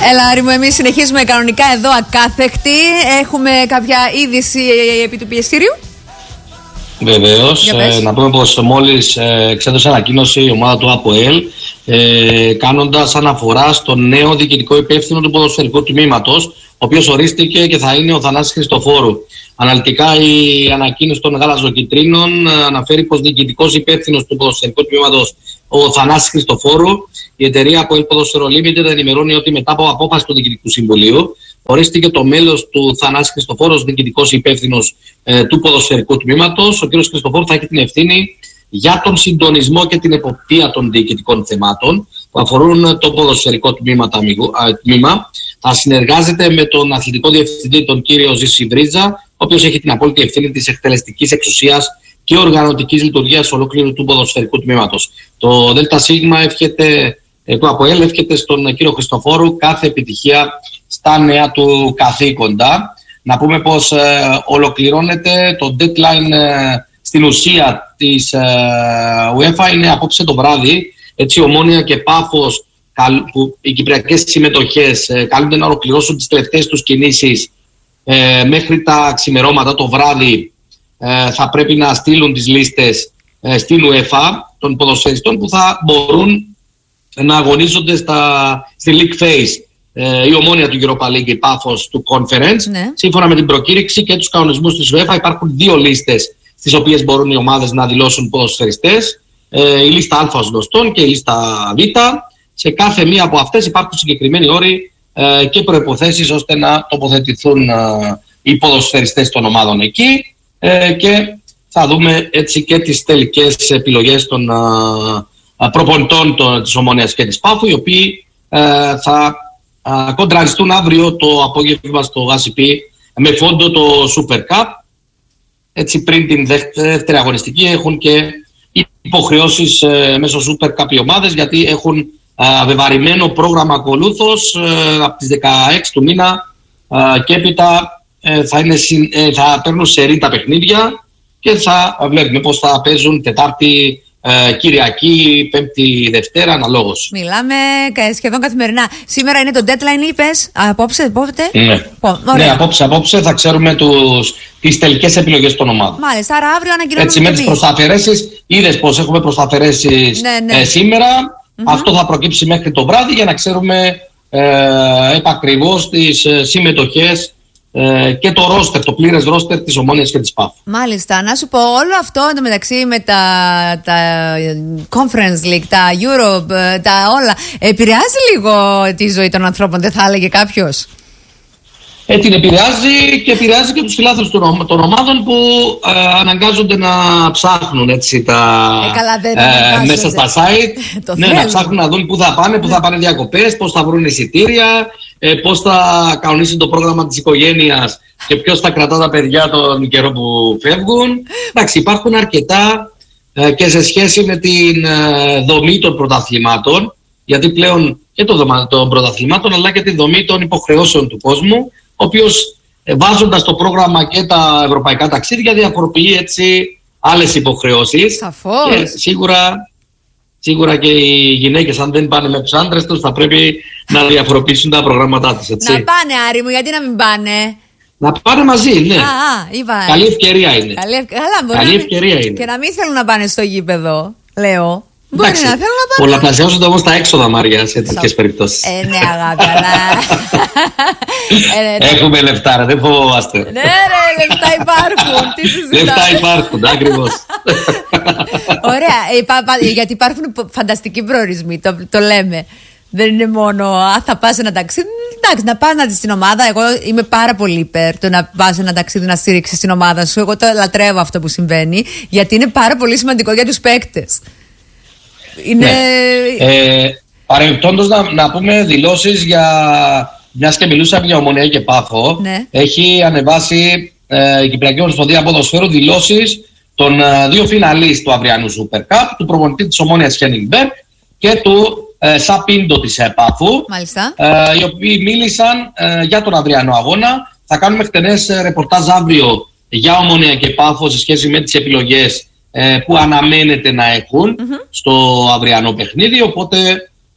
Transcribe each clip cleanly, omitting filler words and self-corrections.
Έλα, Άρη μου, εμείς συνεχίζουμε κανονικά εδώ ακάθεκτοι. Έχουμε κάποια είδηση επί του πιεστήριου. Βεβαίως. Να πούμε πως μόλις εξέδωσε ανακοίνωση η ομάδα του ΑΠΟΕΛ κάνοντας αναφορά στο νέο διοικητικό υπεύθυνο του ποδοσφαιρικού τμήματος, ο οποίος ορίστηκε και θα είναι ο Θανάσης Χριστοφόρου. Αναλυτικά η ανακοίνωση των γαλαζοκιτρίνων αναφέρει πως διοικητικός υπεύθυνος του ποδοσφαιρικού τμήματος ο Θανάσης Χριστοφόρου, η εταιρεία ΑΠΟΕΛ Ποδόσφαιρο Limited ενημερώνει ότι μετά από απόφαση του Διοικητικού Συμβουλίου ορίστηκε το μέλος του Θανάση Χριστοφόρου ως διοικητικός υπεύθυνος του ποδοσφαιρικού τμήματος. Ο κ. Χριστοφόρου θα έχει την ευθύνη για τον συντονισμό και την εποπτεία των διοικητικών θεμάτων που αφορούν το ποδοσφαιρικό τμήμα. Θα συνεργάζεται με τον αθλητικό διευθυντή, τον κύριο Ζήση Βρίζα, ο οποίος έχει την απόλυτη ευθύνη της εκτελεστικής εξουσίας και οργανωτικής λειτουργίας ολόκληρου του ποδοσφαιρικού τμήματος. Το ΔΣ του ΑΠΟΕΛ εύχεται στον κύριο Χριστοφόρου κάθε επιτυχία στα νέα του καθήκοντα. Να πούμε πως ολοκληρώνεται το deadline στην ουσία της UEFA, είναι απόψε το βράδυ. Έτσι, Ομόνοια και Πάφος, που οι κυπριακές συμμετοχές καλούνται να ολοκληρώσουν τις τελευταίες τους κινήσεις μέχρι τα ξημερώματα το βράδυ. Θα πρέπει να στείλουν τις λίστες στην UEFA των ποδοσφαιριστών που θα μπορούν να αγωνίζονται στη League Phase. Η Ομόνοια του Europa League, η Πάφος του Conference. Ναι. Σύμφωνα με την προκήρυξη και τους κανονισμούς της UEFA υπάρχουν δύο λίστες στις οποίες μπορούν οι ομάδες να δηλώσουν ποδοσφαιριστές. Η λίστα Α ως γνωστόν και η λίστα Β. Σε κάθε μία από αυτές υπάρχουν συγκεκριμένοι όροι και προϋποθέσεις ώστε να τοποθετηθούν οι ποδοσφαιριστές των ομάδων εκεί, και θα δούμε έτσι και τις τελικές επιλογές των προπονητών της Ομόνοιας και της Πάφου, οι οποίοι θα κοντραριστούν αύριο το απόγευμα στο ΓΑΣΥΠΗ με φόντο το Super Cup. Έτσι, πριν την δεύτερη αγωνιστική έχουν και υποχρεώσεις μέσω Super Cup οι ομάδες, γιατί έχουν βεβαρημένο πρόγραμμα ακολούθως από τις 16 του μήνα και έπειτα θα παίρνουν σερί τα παιχνίδια και θα βλέπουμε πώς θα παίζουν Τετάρτη, Κυριακή, Πέμπτη, Δευτέρα, αναλόγως. Μιλάμε σχεδόν καθημερινά. Σήμερα είναι το deadline, είπες, απόψε, πότε? Ναι, απόψε θα ξέρουμε τις τελικές επιλογές των ομάδων. Μάλιστα, άρα αύριο ανακοινώνουμε. Έτσι, με τις προσταφαιρέσεις, είδες πως έχουμε προσταφαιρέσεις σήμερα. Αυτό θα προκύψει μέχρι το βράδυ για να ξέρουμε επακριβώς τις συμμετοχές και το ρόστερ, το πλήρες ρόστερ της Ομόνοιας και της ΠΑΦ. Μάλιστα. Να σου πω, όλο αυτό εντωμεταξύ με τα Conference League, τα Europe, τα όλα, επηρεάζει λίγο τη ζωή των ανθρώπων, δεν θα έλεγε κάποιος? Την επηρεάζει και επηρεάζει και τους φιλάθλους των ομάδων που αναγκάζονται να ψάχνουν έτσι μέσα στα site. Να ψάχνουν να δουν πού θα πάνε, πού θα πάνε διακοπές, πώς θα βρουν εισιτήρια, πώς θα κανονίσουν το πρόγραμμα της οικογένειας και ποιος θα κρατά τα παιδιά τον καιρό που φεύγουν. Εντάξει, υπάρχουν αρκετά και σε σχέση με την δομή των πρωταθλημάτων, γιατί πλέον και των πρωταθλημάτων αλλά και τη δομή των υποχρεώσεων του κόσμου, ο οποίος βάζοντας το πρόγραμμα και τα ευρωπαϊκά ταξίδια διαφοροποιεί έτσι άλλες υποχρεώσεις. Σαφώς. Και σίγουρα και οι γυναίκες, αν δεν πάνε με τους άντρες τους, θα πρέπει να διαφοροποιήσουν τα προγράμματά τους. Έτσι. Να πάνε, Άρη μου, γιατί να μην πάνε? Να πάνε μαζί, ναι. Είπα. Καλή ευκαιρία είναι. Καλή ευκαιρία είναι. Και να μην θέλουν να πάνε στο γήπεδο, λέω. Μπορεί να θέλουν να πάνε. Πολλαπλασιάζονται όμως τα έξοδα, Μάρια, σε τέτοιες περιπτώσεις. Ναι, αγάπη, αλλά. Έχουμε λεφτά, ρε, δεν φοβόμαστε. Ναι, ρε, λεφτά υπάρχουν. Τι συζητάμε. Λεφτά υπάρχουν, ακριβώς. Ωραία, γιατί υπάρχουν φανταστικοί προορισμοί, το λέμε. Δεν είναι μόνο θα πας ένα ταξίδι. Εντάξει, να πας να δεις την ομάδα. Εγώ είμαι πάρα πολύ υπέρ το να πας ένα ταξίδι να στηρίξεις την ομάδα σου. Εγώ το λατρεύω αυτό που συμβαίνει, γιατί είναι πάρα πολύ σημαντικό για τους παίκτες. Είναι... Παρεμπιπτόντως να πούμε δηλώσεις για, μιας και μιλούσαμε για Ομονία και Πάφο, έχει ανεβάσει η Κυπριακή Ομοσπονδία Ποδοσφαίρου δηλώσεις των δύο φιναλίστ του αυριανού Super Cup, του προπονητή της Ομόνοιας Χένινγκμπεργκ και του Σαπίντο της Πάφου, οι οποίοι μίλησαν για τον αυριανό αγώνα. Θα κάνουμε χτενές ρεπορτάζ αύριο για Ομονία και Πάφο σε σχέση με τις επιλογές που αναμένεται να έχουν στο αυριανό παιχνίδι, οπότε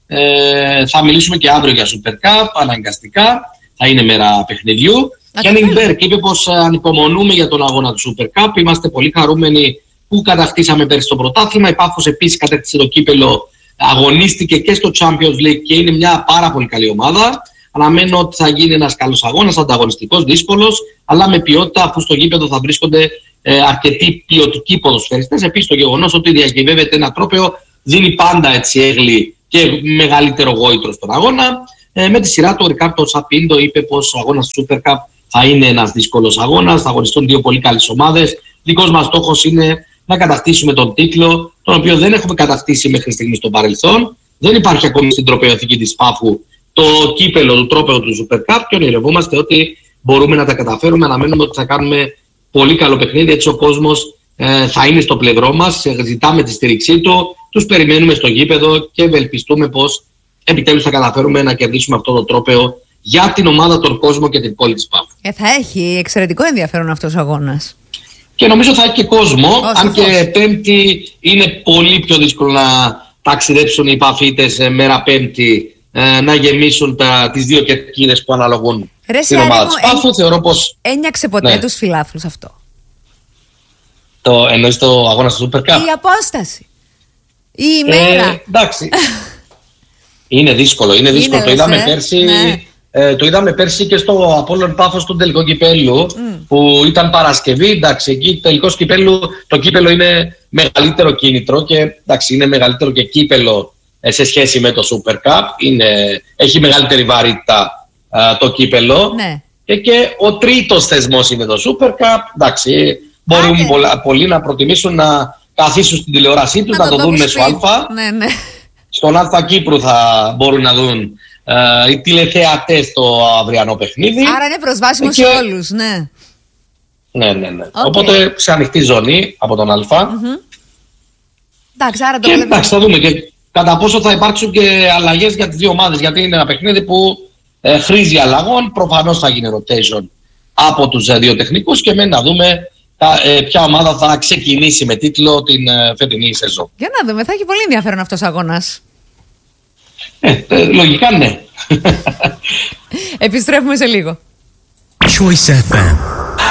Θα μιλήσουμε και αύριο για Super Cup, αναγκαστικά. Θα είναι μέρα παιχνιδιού. Γιάννη Μπέρκ είπε πως ανυπομονούμε για τον αγώνα του Super Cup. Είμαστε πολύ χαρούμενοι που κατακτήσαμε πέρσι το πρωτάθλημα. Η Πάφος επίσης κατέκτησε το κύπελο, αγωνίστηκε και στο Champions League και είναι μια πάρα πολύ καλή ομάδα. Αναμένω ότι θα γίνει ένας καλός αγώνας, ανταγωνιστικός, δύσκολος, αλλά με ποιότητα, αφού στο γήπεδο θα βρίσκονται αρκετοί ποιοτικοί ποδοσφαιριστές. Επίσης το γεγονός ότι διακυβεύεται ένα τρόπαιο δίνει πάντα έτσι έγκλη και μεγαλύτερο γόητρο στον αγώνα. Με τη σειρά του ο Ρικάρντο Σαπίντο είπε πως ο αγώνας του Super Cup θα είναι ένας δύσκολος αγώνας, θα αγωνιστούν δύο πολύ καλές ομάδες. Δικός μας στόχος είναι να κατακτήσουμε τον τίτλο, τον οποίο δεν έχουμε κατακτήσει μέχρι στιγμής στο παρελθόν. Δεν υπάρχει ακόμη στην τροπαιοθήκη της Πάφου το κύπελο του τρόπαιο του Super Cup και ονειρευόμαστε ότι μπορούμε να τα καταφέρουμε. Αναμένουμε ότι θα κάνουμε πολύ καλό παιχνίδι, έτσι ο κόσμος θα είναι στο πλευρό μας. Ζητάμε τη στήριξή του, τους περιμένουμε στο γήπεδο και ευελπιστούμε πως επιτέλους θα καταφέρουμε να κερδίσουμε αυτό το τρόπαιο για την ομάδα, τον κόσμο και την πόλη της Πάφου. Θα έχει εξαιρετικό ενδιαφέρον αυτός ο αγώνας. Και νομίζω θα έχει και κόσμο, αν και Πέμπτη είναι πολύ πιο δύσκολο να ταξιδέψουν οι Παφίτες μέρα Πέμπτη, να γεμίσουν τις δύο κερκίδες που αναλογούν στην ομάδα της Πάφου. Θεωρώ πως ένιαξε ποτέ τους φιλάθλους αυτό? Εννοείς το αγώνα στο Super Cup? Η απόσταση, η ημέρα. Εντάξει. Είναι δύσκολο, το είδαμε πέρσι. Ναι. Το είδαμε πέρσι και στο Απόλλων Πάφος του τελικό κυπέλλου που ήταν Παρασκευή. Εντάξει, εκεί το κύπελλο είναι μεγαλύτερο κίνητρο και εντάξει, είναι μεγαλύτερο και κύπελλο σε σχέση με το Super Cup. Έχει μεγαλύτερη βαρύτητα το κύπελλο. Ναι. Και ο τρίτος θεσμός είναι το Super Cup. Εντάξει, μπορούν πολλοί να προτιμήσουν να καθίσουν στην τηλεόρασή τους, να το δουν μέσω Α. Ναι. Στον Α Κύπρου θα μπορούν να δουν οι τηλεθεατές το αυριανό παιχνίδι. Άρα είναι προσβάσιμο σε όλους, ναι. Ναι. Okay. Οπότε σε ανοιχτή ζώνη από τον Α. Εντάξει, άρα το εντάξει, θα δούμε και κατά πόσο θα υπάρξουν και αλλαγές για τις δύο ομάδες. Γιατί είναι ένα παιχνίδι που χρήζει αλλαγών. Προφανώς θα γίνει rotation από τους δύο τεχνικούς και μένει να δούμε ποια ομάδα θα ξεκινήσει με τίτλο την φετινή σεζόν. Για να δούμε, θα έχει πολύ ενδιαφέρον αυτός ο αγώνας. Λογικά ναι. Επιστρέφουμε σε λίγο. Choice FM.